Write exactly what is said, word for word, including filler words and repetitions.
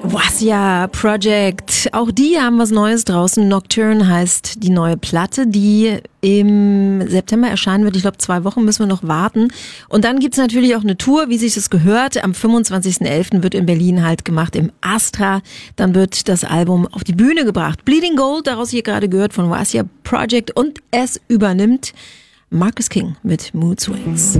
Wasya Project, auch die haben was Neues draußen. Nocturne heißt die neue Platte, die im September erscheinen wird. Ich glaube, zwei Wochen müssen wir noch warten. Und dann gibt's natürlich auch eine Tour, wie sich das gehört. Am fünfundzwanzigsten elften wird in Berlin halt gemacht im Astra. Dann wird das Album auf die Bühne gebracht. Bleeding Gold, daraus hier gerade gehört von Wasya Project. Und es übernimmt Marcus King mit Mood Swings.